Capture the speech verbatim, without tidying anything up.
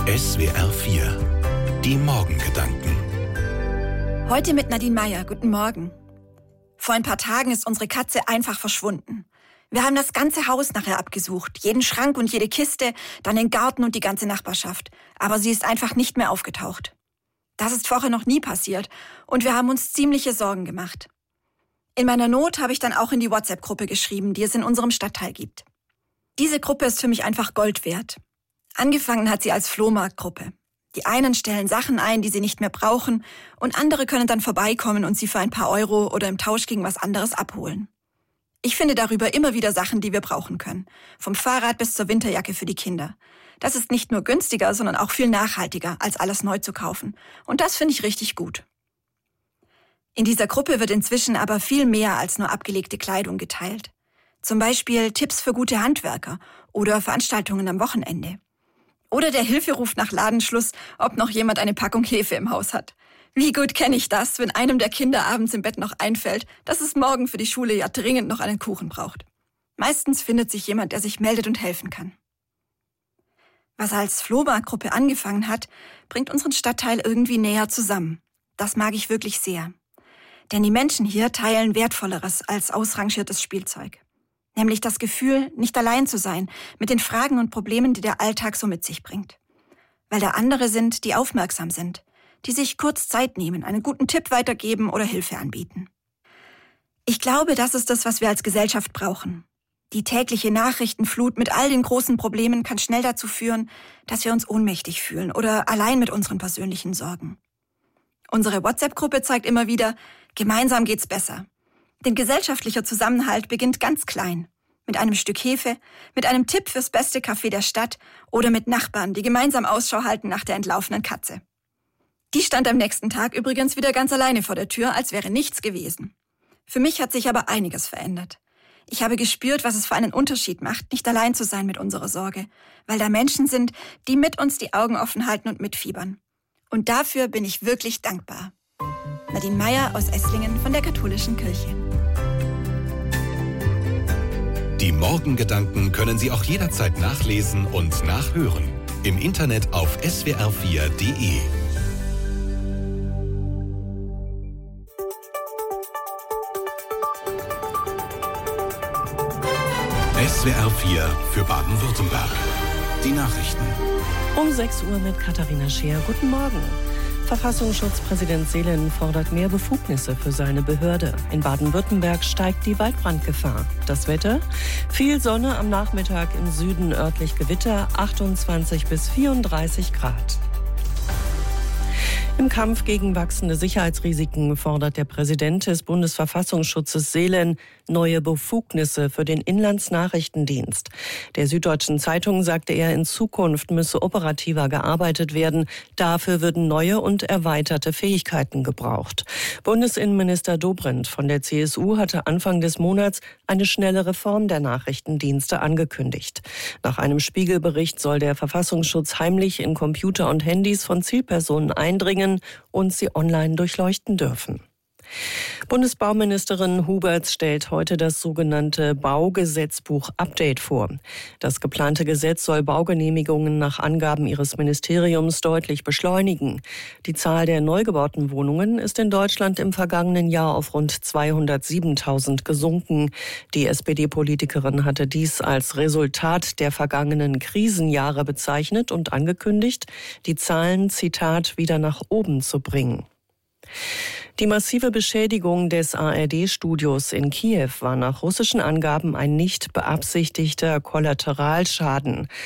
S W R vier. Die Morgengedanken. Heute mit Nadine Meyer. Guten Morgen. Vor ein paar Tagen ist unsere Katze einfach verschwunden. Wir haben das ganze Haus nachher abgesucht. Jeden Schrank und jede Kiste, dann den Garten und die ganze Nachbarschaft. Aber sie ist einfach nicht mehr aufgetaucht. Das ist vorher noch nie passiert. Und wir haben uns ziemliche Sorgen gemacht. In meiner Not habe ich dann auch in die WhatsApp-Gruppe geschrieben, die es in unserem Stadtteil gibt. Diese Gruppe ist für mich einfach Gold wert. Angefangen hat sie als Flohmarktgruppe. Die einen stellen Sachen ein, die sie nicht mehr brauchen, und andere können dann vorbeikommen und sie für ein paar Euro oder im Tausch gegen was anderes abholen. Ich finde darüber immer wieder Sachen, die wir brauchen können. Vom Fahrrad bis zur Winterjacke für die Kinder. Das ist nicht nur günstiger, sondern auch viel nachhaltiger, als alles neu zu kaufen. Und das finde ich richtig gut. In dieser Gruppe wird inzwischen aber viel mehr als nur abgelegte Kleidung geteilt. Zum Beispiel Tipps für gute Handwerker oder Veranstaltungen am Wochenende. Oder der Hilferuf nach Ladenschluss, ob noch jemand eine Packung Hefe im Haus hat. Wie gut kenne ich das, wenn einem der Kinder abends im Bett noch einfällt, dass es morgen für die Schule ja dringend noch einen Kuchen braucht. Meistens findet sich jemand, der sich meldet und helfen kann. Was als Flohmarktgruppe angefangen hat, bringt unseren Stadtteil irgendwie näher zusammen. Das mag ich wirklich sehr. Denn die Menschen hier teilen Wertvolleres als ausrangiertes Spielzeug. Nämlich das Gefühl, nicht allein zu sein mit den Fragen und Problemen, die der Alltag so mit sich bringt. Weil da andere sind, die aufmerksam sind, die sich kurz Zeit nehmen, einen guten Tipp weitergeben oder Hilfe anbieten. Ich glaube, das ist das, was wir als Gesellschaft brauchen. Die tägliche Nachrichtenflut mit all den großen Problemen kann schnell dazu führen, dass wir uns ohnmächtig fühlen oder allein mit unseren persönlichen Sorgen. Unsere WhatsApp-Gruppe zeigt immer wieder, gemeinsam geht's besser. Denn gesellschaftlicher Zusammenhalt beginnt ganz klein. Mit einem Stück Hefe, mit einem Tipp fürs beste Café der Stadt oder mit Nachbarn, die gemeinsam Ausschau halten nach der entlaufenen Katze. Die stand am nächsten Tag übrigens wieder ganz alleine vor der Tür, als wäre nichts gewesen. Für mich hat sich aber einiges verändert. Ich habe gespürt, was es für einen Unterschied macht, nicht allein zu sein mit unserer Sorge, weil da Menschen sind, die mit uns die Augen offen halten und mitfiebern. Und dafür bin ich wirklich dankbar. Nadine Meyer aus Esslingen von der Katholischen Kirche. Die Morgengedanken können Sie auch jederzeit nachlesen und nachhören. Im Internet auf S W R vier Punkt de. S W R vier für Baden-Württemberg. Die Nachrichten. Um sechs Uhr mit Katharina Scheer. Guten Morgen. Verfassungsschutzpräsident Seelen fordert mehr Befugnisse für seine Behörde. In Baden-Württemberg steigt die Waldbrandgefahr. Das Wetter? Viel Sonne, am Nachmittag im Süden örtlich Gewitter, achtundzwanzig bis vierunddreißig Grad. Im Kampf gegen wachsende Sicherheitsrisiken fordert der Präsident des Bundesverfassungsschutzes Seelen neue Befugnisse für den Inlandsnachrichtendienst. Der Süddeutschen Zeitung sagte er, in Zukunft müsse operativer gearbeitet werden. Dafür würden neue und erweiterte Fähigkeiten gebraucht. Bundesinnenminister Dobrindt von der C S U hatte Anfang des Monats eine schnelle Reform der Nachrichtendienste angekündigt. Nach einem Spiegelbericht soll der Verfassungsschutz heimlich in Computer und Handys von Zielpersonen eindringen und sie online durchleuchten dürfen. Bundesbauministerin Huberts stellt heute das sogenannte Baugesetzbuch-Update vor. Das geplante Gesetz soll Baugenehmigungen nach Angaben ihres Ministeriums deutlich beschleunigen. Die Zahl der neu gebauten Wohnungen ist in Deutschland im vergangenen Jahr auf rund zweihundertsiebentausend gesunken. Die S P D-Politikerin hatte dies als Resultat der vergangenen Krisenjahre bezeichnet und angekündigt, die Zahlen, Zitat, wieder nach oben zu bringen. Die massive Beschädigung des A R D-Studios in Kiew war nach russischen Angaben ein nicht beabsichtigter Kollateralschaden.